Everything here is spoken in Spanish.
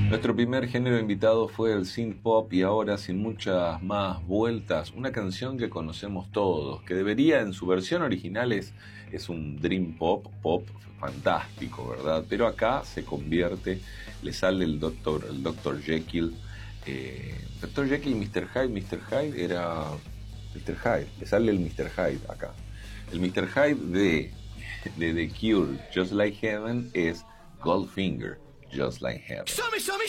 Nuestro primer género invitado fue el synth pop y ahora, sin muchas más vueltas, una canción que conocemos todos, que debería en su versión original es un dream pop fantástico, ¿verdad? Pero acá se convierte, le sale el Dr. Jekyll, Dr. Jekyll, Mr. Hyde era Mr. Hyde, le sale el Mr. Hyde acá. El Mr. Hyde de The Cure, Just Like Heaven, es Goldfinger, Just Like Heaven. Show me,